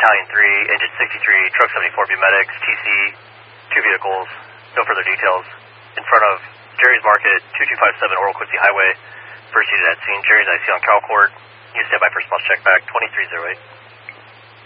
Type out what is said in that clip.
Battalion 3, Engine 63, Truck 74, medics, TC, 2 vehicles, no further details. In front of Jerry's Market, 2257 Oral Quincy Highway. First unit at scene, Jerry's IC on Cal Court. You stand by for response check back, 2308.